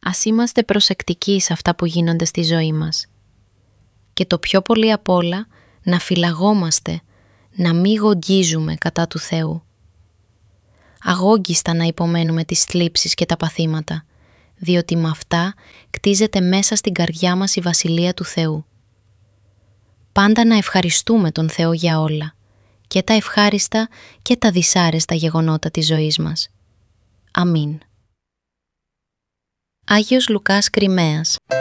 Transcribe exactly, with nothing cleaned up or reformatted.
Ας είμαστε προσεκτικοί σε αυτά που γίνονται στη ζωή μας. Και το πιο πολύ απ' όλα, να φυλαγόμαστε, να μη γογγίζουμε κατά του Θεού. Αγόγγιστα να υπομένουμε τις θλίψεις και τα παθήματα, διότι με αυτά κτίζεται μέσα στην καρδιά μας η Βασιλεία του Θεού. Πάντα να ευχαριστούμε τον Θεό για όλα, και τα ευχάριστα και τα δυσάρεστα γεγονότα της ζωής μας. Αμήν. Άγιος Λουκάς Κριμαίας.